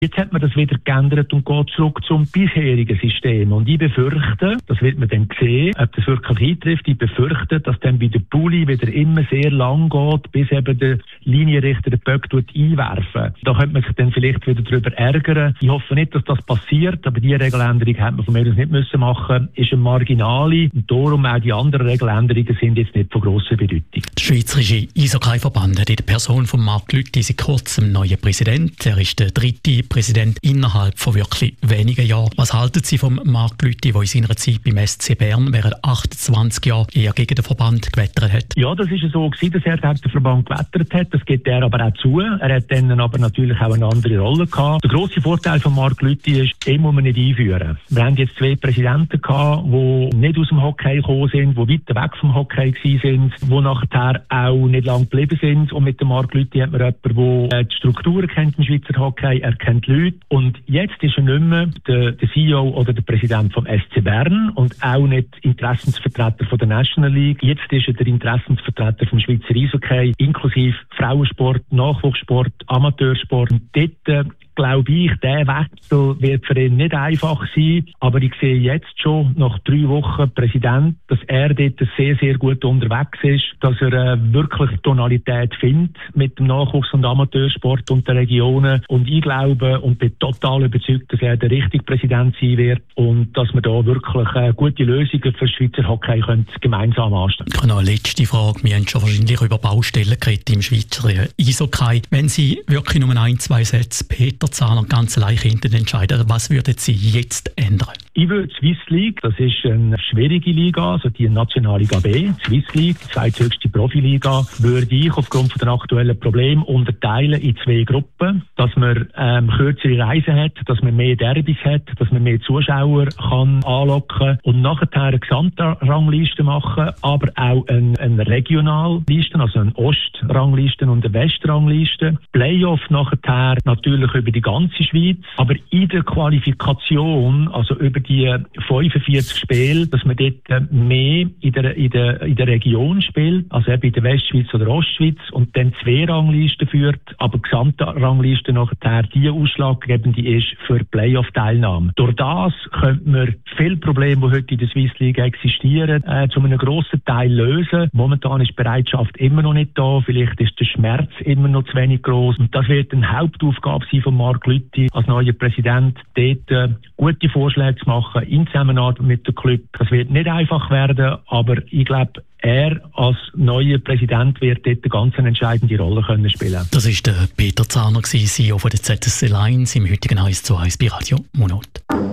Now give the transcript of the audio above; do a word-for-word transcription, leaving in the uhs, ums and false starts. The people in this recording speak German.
Jetzt hat man das wieder geändert und geht zurück zum bisherigen System. Und ich befürchte, das wird man dann sehen, ob das wirklich eintrifft, ich befürchte, dass dann bei der Pulli wieder immer sehr lang geht, bis eben der Linienrichter den Böck einwerfen. Da könnte man sich dann vielleicht wieder darüber ärgern. Ich hoffe nicht, dass das passiert, aber diese Regeländerung hätte man von mir aus nicht müssen machen, ist eine Marginale. Und darum auch die anderen Regeländerungen sind jetzt nicht von grosser Bedeutung. Der Schweizerische Eishockey-Verband hat in der Person von Marc Lüthi seit kurzem neuen Präsident. Er ist der dritte Präsident innerhalb von wirklich wenigen Jahren. Was halten Sie von Marc Lüthi, der in seiner Zeit beim S C Bern während achtundzwanzig Jahren eher gegen den Verband gewettert hat? Ja, das ist so gewesen, dass er gegen den Verband gewettert hat. Das gibt er aber auch zu. Er hat dann aber natürlich auch eine andere Rolle gehabt. Der grosse Vorteil von Marc Lüthi ist, den muss man nicht einführen. Wir haben jetzt zwei Präsidenten gehabt, die nicht aus dem Hockey gekommen sind, die weit weg vom Hockey gewesen sind, die nachher auch nicht lange geblieben sind. Und mit dem Marc Lüthi hat man jemanden, der die Strukturen kennt im Schweizer Hockey, er kennt Leute. Und jetzt ist er nicht mehr der, der C E O oder der Präsident vom S C Bern und auch nicht Interessensvertreter von der National League. Jetzt ist er der Interessensvertreter vom Schweizer Eishockey, inklusive Frauensport, Nachwuchssport, Amateursport. Und dort, glaube ich, der Wechsel wird für ihn nicht einfach sein. Aber ich sehe jetzt schon, nach drei Wochen Präsident, dass er dort sehr, sehr gut unterwegs ist, dass er äh, wirklich Tonalität findet mit dem Nachwuchs- und Amateursport und den Regionen. Und ich glaube und bin total überzeugt, dass er der richtige Präsident sein wird und dass wir da wirklich äh, gute Lösungen für das Schweizer Hockey können gemeinsam anstellen. Ich habe noch eine letzte Frage. Wir haben schon wahrscheinlich über Baustellen geredet im Schweizer Eishockey. Wenn Sie wirklich nur ein, zwei Sätze Peter Zahner ganz allein hinten entscheiden, was würden Sie jetzt ändern? Ich würde die Swiss League, das ist eine schwierige Liga, also die Nationalliga B, die Swiss League, die zweithöchste Profiliga, würde ich aufgrund von den aktuellen Problemen unterteilen in zwei Gruppen, dass man ähm, kürzere Reisen hat, dass man mehr Derbys hat, dass man mehr Zuschauer kann anlocken und nachher eine Gesamtrangliste machen, aber auch eine, eine Regionalliste, also eine Ostrangliste und eine Westrangliste. Playoff nachher natürlich über die ganze Schweiz, aber in der Qualifikation, also über die fünfundvierzig Spiele, dass man dort mehr in der, in der, in der Region spielt, also eben in der Westschweiz oder Ostschweiz und dann zwei Ranglisten führt, aber die Gesamtrangliste nachher die ausschlaggebende ist für Playoff-Teilnahme. Durch das könnte man viele Probleme, die heute in der Swiss League existieren, äh, zu einem grossen Teil lösen. Momentan ist die Bereitschaft immer noch nicht da, vielleicht ist der Schmerz immer noch zu wenig groß und das wird eine Hauptaufgabe sein von Marc Lüthi als neuer Präsident, dort äh, gute Vorschläge zu machen in Zusammenarbeit mit dem Club. Das wird nicht einfach werden, aber ich glaube, er als neuer Präsident wird dort eine ganz entscheidende Rolle können spielen. Das ist der Peter Zahner, C E O von der Z S C Lions im heutigen eins zu eins bei Radio Monat.